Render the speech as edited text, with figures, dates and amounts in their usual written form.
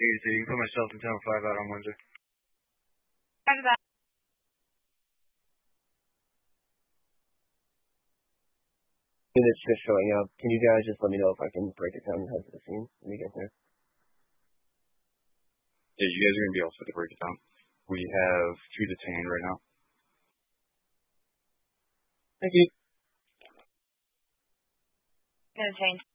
Tuesday. You can put myself and 10-5 out on Wednesday. After that. Units just showing up. Can you guys just let me know if I can break it down and head to the scene when we get there? Yeah, you guys are going to be all set to break it down. We have 2 detained right now. Thank you. Gonna change.